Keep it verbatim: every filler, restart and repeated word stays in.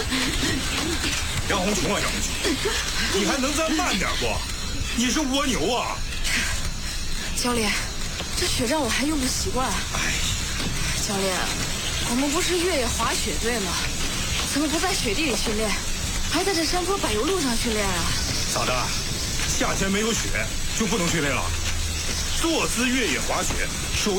杨红琼啊，杨红琼，你还能再慢点不？你是蜗牛啊！ 教练，这雪杖我还用不习惯。哎，教练，我们不是越野滑雪队吗？怎么不在雪地里训练，还在这山坡柏油路上训练啊？ 咋的？夏天没有雪就不能训练了？坐姿越野滑雪首